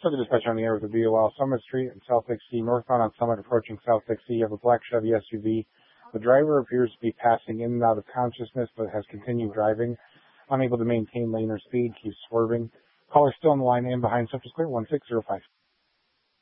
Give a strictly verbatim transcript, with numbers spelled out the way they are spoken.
So the dispatch on the air with the V O L, Summit Street and South Lake City, northbound on Summit, approaching South Lake City. You have a black Chevy S U V. The driver appears to be passing in and out of consciousness, but has continued driving. Unable to maintain lane or speed, keeps swerving. Caller still on the line and behind, so just clear one six zero five.